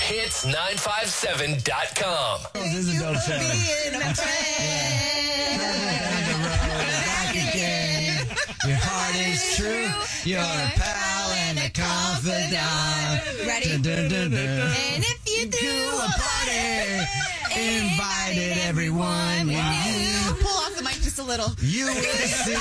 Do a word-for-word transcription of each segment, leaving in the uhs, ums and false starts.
hits nine five seven dot com. This is a dope show. Being a friend. Your heart is true. You're a pal and a confidant. Ready? Dun, dun, dun, dun. And if you do a party, invited everyone. You, pull off the mic just a little. you will see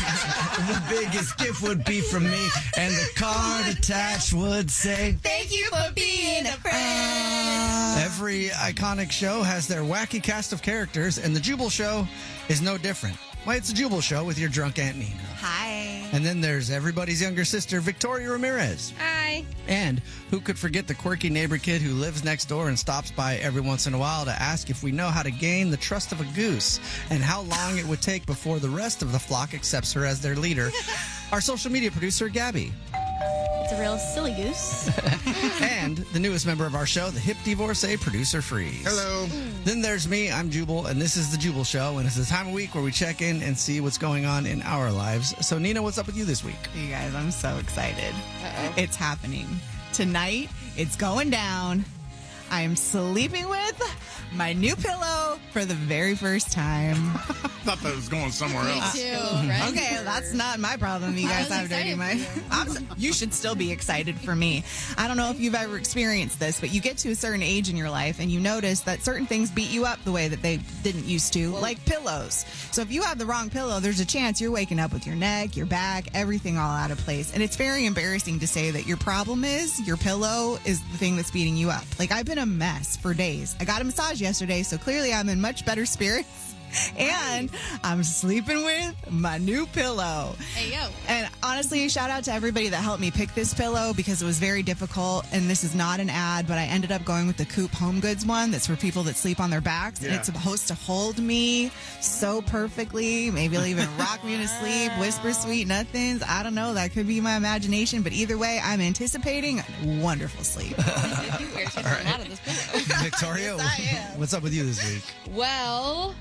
the biggest gift would be from me, and the card attached would say, Thank you for being a friend. Every iconic show has their wacky cast of characters, and the Jubal Show is no different. Why, it's a Jubal Show with your drunk Aunt Nina. Hi. And then there's everybody's younger sister, Victoria Ramirez. Hi. And who could forget the quirky neighbor kid who lives next door and stops by every once in a while to ask if we know how to gain the trust of a goose and how long it would take before the rest of the flock accepts her as their leader. Our social media producer, Gabby. It's a real silly goose. And the newest member of our show, the hip divorcee, producer Freeze. Hello. Then there's me, I'm Jubal, and this is the Jubal Show, and it's the time of week where we check in and see what's going on in our lives. So, Nina, what's up with you this week? You guys, I'm so excited. Uh-oh. It's happening. Tonight, it's going down. I am sleeping with my new pillow for the very first time. I thought that was going somewhere else. Me too, right? Okay, that's not my problem. You guys have dirty mind. I'm, you should still be excited for me. I don't know if you've ever experienced this, but you get to a certain age in your life and you notice that certain things beat you up the way that they didn't used to, like pillows. So if you have the wrong pillow, there's a chance you're waking up with your neck, your back, everything all out of place. And it's very embarrassing to say that your problem is your pillow is the thing that's beating you up. Like, I've been a mess for days. I got a massage yesterday, so clearly I'm in much better spirits. And I'm sleeping with my new pillow. Hey, yo. And honestly, shout out to everybody that helped me pick this pillow because it was very difficult. And this is not an ad, but I ended up going with the Coop Home Goods one that's for people that sleep on their backs. Yeah. And it's supposed to hold me so perfectly. Maybe it'll even rock me to sleep, whisper sweet nothings. I don't know. That could be my imagination. But either way, I'm anticipating wonderful sleep. We're taking a lot of this pillow. Victoria, Yes, I am. what's up with you this week? Well,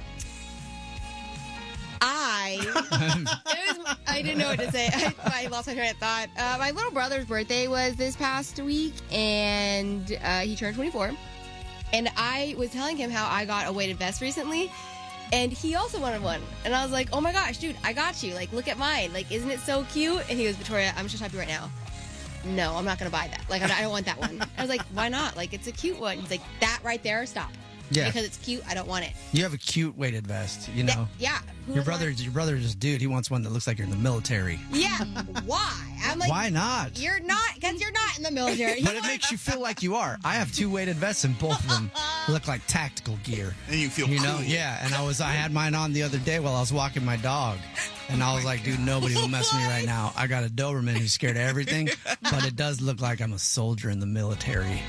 I it was, I didn't know what to say. I, I lost my train of thought. Uh, my little brother's birthday was this past week, and uh, he turned twenty-four. And I was telling him how I got a weighted vest recently, and he also wanted one. And I was like, "Oh my gosh, dude, I got you! Like, look at mine! Like, isn't it so cute?" And he goes, "Victoria, I'm just happy right now. No, I'm not gonna buy that. Like, I don't want that one." I was like, "Why not? Like, it's a cute one." He's like, "That right there, stop." Yeah. Because it's cute, I don't want it. You have a cute weighted vest, you know. That- yeah. Who Your would brother, want- your brother is dude. He wants one that looks like you're in the military. Yeah. Why? I'm like, Why not? You're not, because you're not in the military. But it makes you feel like you are. I have two weighted vests, and both of them look like tactical gear. And you feel You know, cool. yeah. And I was, I had mine on the other day while I was walking my dog, and I was like, dude, nobody will mess with me right now. I got a Doberman who's scared of everything, but it does look like I'm a soldier in the military.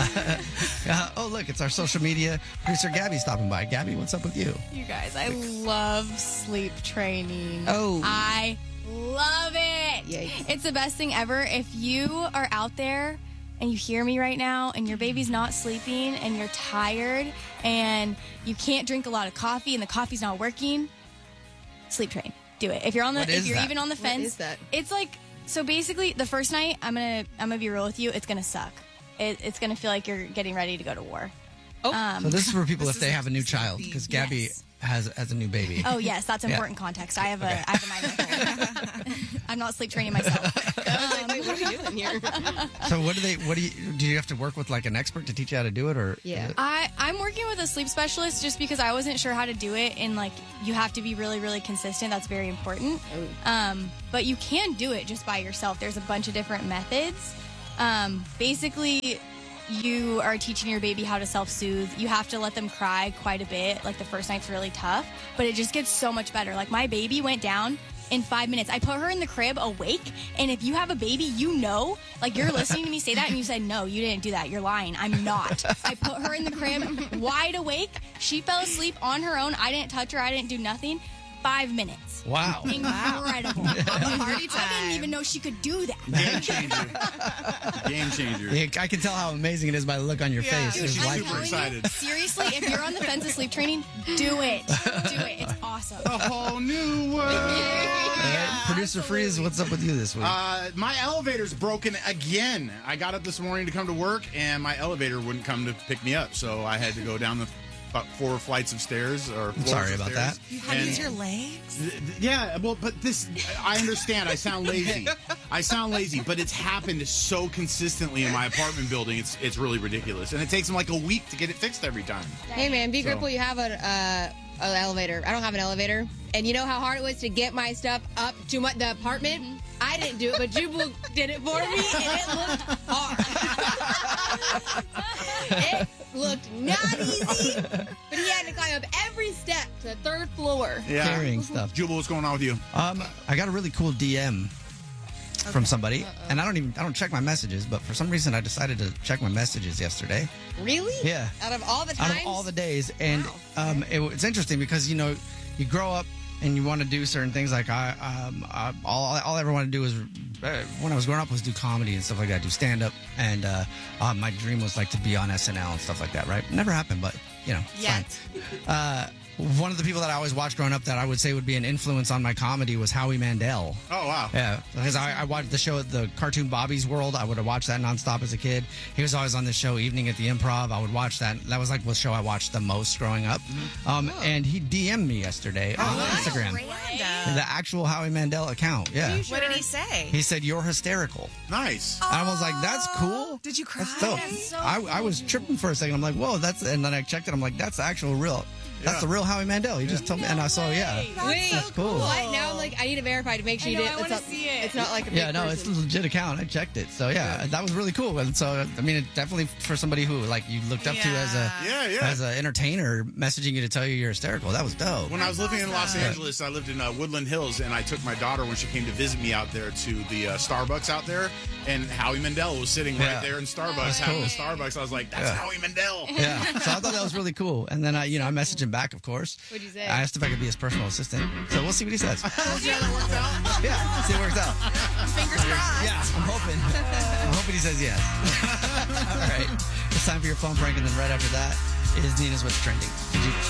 uh, oh, look, it's our social media producer Gabby stopping by. Gabby, what's up with you? You guys, I love sleep training. Oh. I love it. Yikes. It's the best thing ever. If you are out there and you hear me right now and your baby's not sleeping and you're tired and you can't drink a lot of coffee and the coffee's not working, sleep train. Do it. If you're on the What if is you're that? even on the What fence, is that? it's like so basically the first night I'm going to I'm going to be real with you, it's going to suck. It, it's going to feel like you're getting ready to go to war. Oh. Um, So this is for people This if they is have a new child, because Gabby Yes. has has a new baby. Oh yes, that's Yeah. important context. I have a I have a nine-month-old. I'm not sleep training myself. I was like, wait, what are you doing here? So what do they? What do you? Do you have to work with like an expert to teach you how to do it, or Yeah. I I'm working with a sleep specialist just because I wasn't sure how to do it, and like you have to be really really consistent. That's very important. Um, but you can do it just by yourself. There's a bunch of different methods. Um, basically. You are teaching your baby how to self-soothe. You have to let them cry quite a bit. Like the first night's really tough, but it just gets so much better. Like my baby went down in five minutes. I put her in the crib awake, and if you have a baby, you know, like you're listening to me say that and you said, no, you didn't do that. You're lying. I'm not. I put her in the crib wide awake. She fell asleep on her own. I didn't touch her. I didn't do nothing. Five minutes. wow? Incredible. Party I didn't time. even know she could do that. Game changer. Game changer. Yeah, I can tell how amazing it is by the look on your Yeah. face. Dude, It's she's life- super telling you, excited. seriously, if you're on the fence of sleep training, do it. Do it. It's awesome. A whole new world. All right, Producer Freeze, what's up with you this week? Uh, my elevator's broken again. I got up this morning to come to work, and my elevator wouldn't come to pick me up, so I had to go down the about four flights of stairs. Or floors sorry of about stairs. You had to And- use your legs? Th- th- Yeah, well, but this, I understand. I sound lazy. I sound lazy, but it's happened so consistently in my apartment building. It's it's really ridiculous, and it takes them like a week to get it fixed every time. Hey man, be So- grateful you have an uh, an elevator. I don't have an elevator, and you know how hard it was to get my stuff up to my, the apartment. I didn't do it, but Jubal did it for me, and it looked hard. It looked not easy, but he had to climb up every step to the third floor. Yeah, Carrying stuff. Jubal, what's going on with you? Um, I got a really cool D M from somebody, and I don't even I don't check my messages, but for some reason I decided to check my messages yesterday. Really? Yeah. Out of all the Out times. of all the days, and Wow. um, it, it's interesting because you know you grow up and you want to do certain things. Like I, um, I all, all I ever wanted to do was uh, when I was growing up was do comedy and stuff like that, do stand up, and uh, uh, my dream was like to be on S N L and stuff like that. Right? Never happened, but you know, it's Yet. fine. Uh, one of the people that I always watched growing up that I would say would be an influence on my comedy was Howie Mandel. Oh wow. Yeah, because I, I watched the show, the cartoon Bobby's World. I would have watched that nonstop as a kid. He was always on the show Evening at the Improv. I would watch that. That was like the show I watched the most growing up. Um, and he D M'd me yesterday on Instagram. The actual Howie Mandel account. Yeah. What did he say? He said, "You're hysterical." Nice. And I was like, "That's cool." Did you cry? That's dope. That's so I, I was tripping for a second. I'm like, "Whoa, that's." And then I checked it. I'm like, "That's the actual real. That's Yeah. the real Howie Mandel." He just told me, and I saw, yeah. Wait, That's cool. What? Now I'm like, I need to verify to make sure I you know, did. I It's wanna not, see it. it's not like a Yeah, fake no, it's a person. legit account. I checked it. So yeah, that was really cool. And so I mean, it definitely for somebody who like you looked up to as a Yeah, yeah. as an entertainer, messaging you to tell you you're hysterical. That was dope. When I was living in Los awesome. Angeles, I lived in uh, Woodland Hills, and I took my daughter when she came to visit me out there to the uh, Starbucks out there, and Howie Mandel was sitting Yeah. right there in Starbucks That's having cool. a Starbucks. I was like, "That's Yeah. Howie Mandel." Yeah, so I thought that was really cool. And then I, you know, I messaged him back, of course. What'd you say? I asked if I could be his personal assistant. So we'll see what he says. See how that works out? Yeah, see if it works out. Fingers crossed. Yeah, I'm hoping. I'm hoping he says yes. All right, it's time for your phone prank, and then right after that is Nina's What's Trending. Did you-